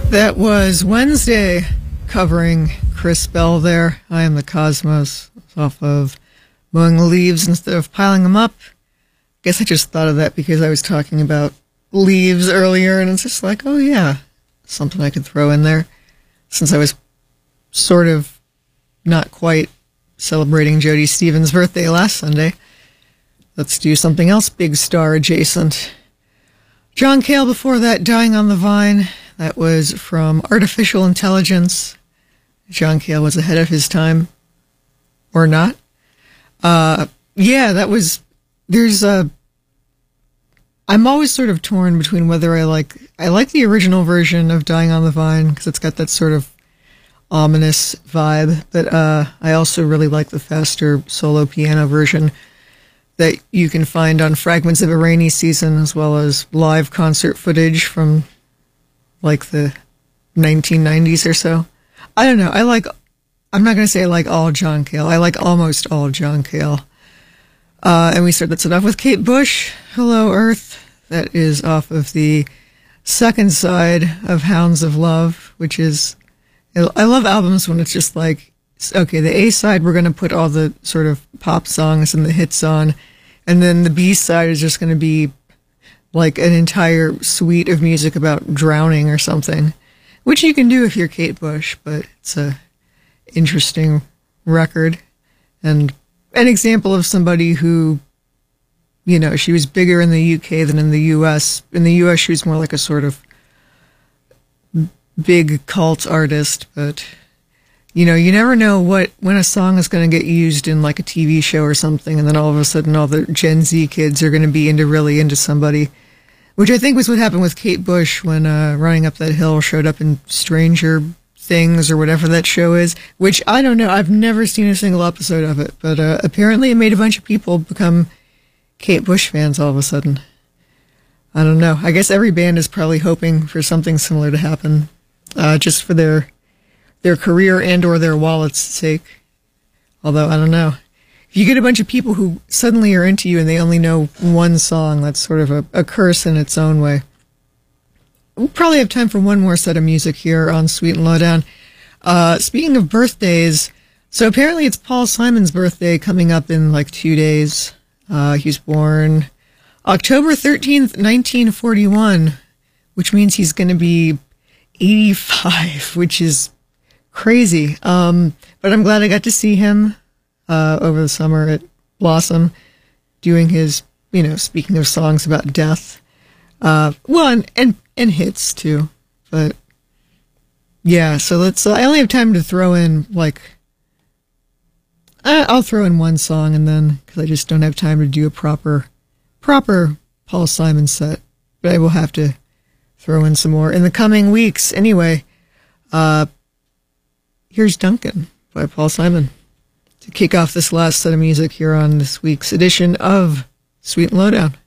That was Wednesday, covering Chris Bell there. I Am the Cosmos, off of Mowing the Leaves instead of Piling Them Up. Guess I just thought of that because I was talking about leaves earlier, and it's just like, oh yeah, something I could throw in there. Since I was sort of not quite celebrating Jody Stevens' birthday last Sunday, let's do something else big star adjacent. John Cale before that, Dying on the Vine. That was from Artificial Intelligence. John Cale was ahead of his time. Or not. Yeah, that was... I'm always sort of torn between whether I like the original version of Dying on the Vine, because it's got that sort of ominous vibe, but I also really like the faster solo piano version that you can find on Fragments of a Rainy Season, as well as live concert footage from like the 1990s or so. I don't know. I'm not going to say I like all John Cale. I like almost all John Cale. And we start that set off with Kate Bush, Hello Earth. That is off of the second side of Hounds of Love, which is, I love albums when it's just like, okay, the A side, we're going to put all the sort of pop songs and the hits on, and then the B side is just going to be like an entire suite of music about drowning or something, which you can do if you're Kate Bush, but it's a interesting record and an example of somebody who, you know, she was bigger in the UK than in the US. In the US, she was more like a sort of big cult artist, but you know, you never know when a song is going to get used in like a TV show or something, and then all of a sudden all the Gen Z kids are going to be really into somebody, which I think was what happened with Kate Bush when Running Up That Hill showed up in Stranger Things or whatever that show is, which I don't know. I've never seen a single episode of it, but apparently it made a bunch of people become Kate Bush fans all of a sudden. I don't know. I guess every band is probably hoping for something similar to happen, just for their career and or their wallet's sake. Although, I don't know. If you get a bunch of people who suddenly are into you and they only know one song, that's sort of a curse in its own way. We'll probably have time for one more set of music here on Sweet and Lowdown. Speaking of birthdays, so apparently it's Paul Simon's birthday coming up in like 2 days. He was born October 13th, 1941, which means he's going to be 85, which is crazy. But I'm glad I got to see him over the summer at Blossom doing his, you know, speaking of songs about death. Well, and hits too. But yeah, so I only have time to throw in like, I'll throw in one song and then, because I just don't have time to do a proper Paul Simon set. But I will have to throw in some more in the coming weeks. Anyway, here's Duncan by Paul Simon to kick off this last set of music here on this week's edition of Sweet and Lowdown.